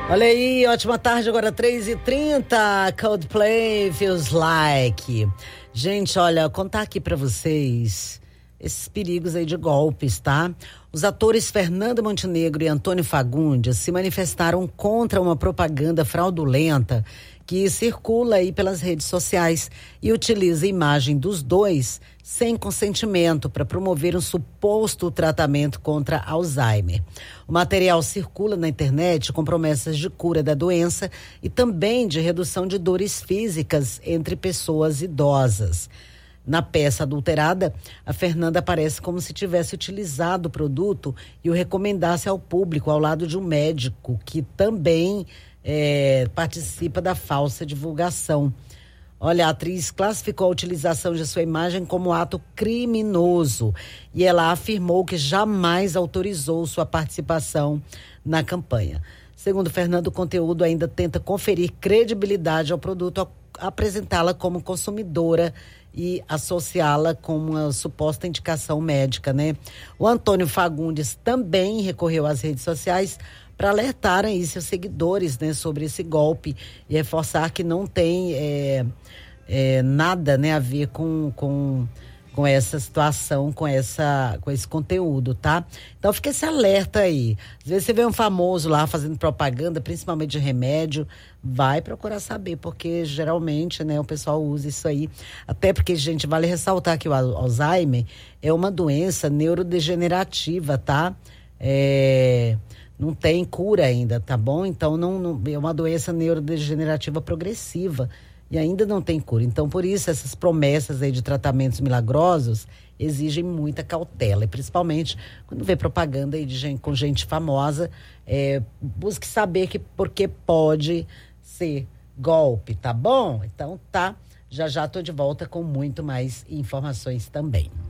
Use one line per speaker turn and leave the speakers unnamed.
Olha aí, ótima tarde, agora 3h30, Coldplay, Feels Like. Gente, olha, contar aqui pra vocês esses perigos aí de golpes, tá? Os atores Fernanda Montenegro e Antônio Fagundes se manifestaram contra uma propaganda fraudulenta que circula aí pelas redes sociais e utiliza a imagem dos dois sem consentimento para promover um suposto tratamento contra Alzheimer. O material circula na internet com promessas de cura da doença e também de redução de dores físicas entre pessoas idosas. Na peça adulterada, a Fernanda aparece como se tivesse utilizado o produto e o recomendasse ao público ao lado de um médico que também participa da falsa divulgação. Olha, a atriz classificou a utilização de sua imagem como ato criminoso e ela afirmou que jamais autorizou sua participação na campanha. Segundo Fernando, o conteúdo ainda tenta conferir credibilidade ao produto ao apresentá-la como consumidora e associá-la com uma suposta indicação médica, né? O Antônio Fagundes também recorreu às redes sociais para alertar aí seus seguidores, né, sobre esse golpe e reforçar que não tem nada, né, a ver com essa situação, com esse conteúdo, tá? Então fica esse alerta aí. Às vezes você vê um famoso lá fazendo propaganda, principalmente de remédio, vai procurar saber, porque geralmente, né, o pessoal usa isso aí. Até porque, gente, vale ressaltar que o Alzheimer é uma doença neurodegenerativa, tá? Não tem cura ainda, tá bom? Então, não é uma doença neurodegenerativa progressiva e ainda não tem cura. Então, por isso, essas promessas aí de tratamentos milagrosos exigem muita cautela. E principalmente quando vê propaganda aí com gente famosa, busque saber porque pode ser golpe, tá bom? Então, tá. Já tô de volta com muito mais informações também.